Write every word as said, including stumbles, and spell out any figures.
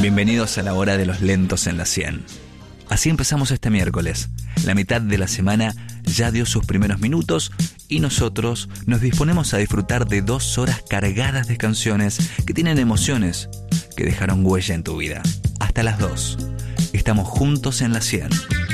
Bienvenidos a la hora de los lentos en la cien. Así empezamos este miércoles. La mitad de la semana ya dio sus primeros minutos y nosotros nos disponemos a disfrutar de dos horas cargadas de canciones que tienen emociones que dejaron huella en tu vida. Hasta las dos. Estamos juntos en la cien.